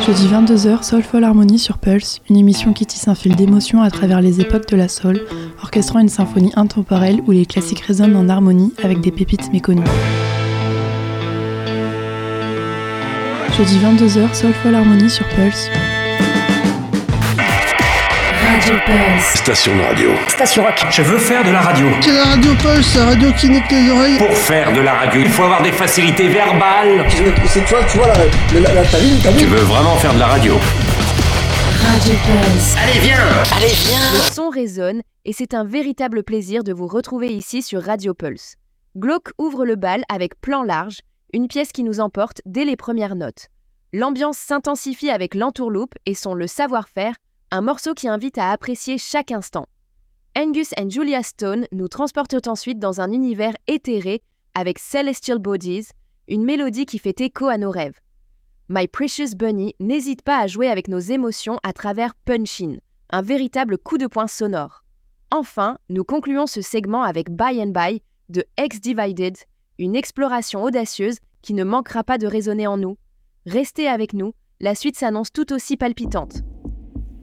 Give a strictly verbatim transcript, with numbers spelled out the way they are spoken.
Jeudi vingt-deux heures, Soulful Harmony sur Pulse, une émission qui tisse un fil d'émotion à travers les époques de la soul, orchestrant une symphonie intemporelle où les classiques résonnent en harmonie avec des pépites méconnues. Jeudi vingt-deux heures, Soulful Harmony sur Pulse. Radio Pulse. Station de radio. Station rock. Je veux faire de la radio. C'est la radio Pulse, la radio qui nique les oreilles. Pour faire de la radio, il faut avoir des facilités verbales. C'est toi, tu vois, la, la, la, ta ligne, ta ligne. Tu veux vraiment faire de la radio. Radio Pulse. Allez, viens. Allez, viens. Le son résonne et c'est un véritable plaisir de vous retrouver ici sur Radio Pulse. Glauque ouvre le bal avec Plan Large, une pièce qui nous emporte dès les premières notes. L'ambiance s'intensifie avec l'entourloupe et son Le Savoir-faire, un morceau qui invite à apprécier chaque instant. Angus and Julia Stone nous transportent ensuite dans un univers éthéré avec Celestial Bodies, une mélodie qui fait écho à nos rêves. My Precious Bunny n'hésite pas à jouer avec nos émotions à travers Punch-In, un véritable coup de poing sonore. Enfin, nous concluons ce segment avec By and By de X-Divided, une exploration audacieuse qui ne manquera pas de résonner en nous. Restez avec nous, la suite s'annonce tout aussi palpitante.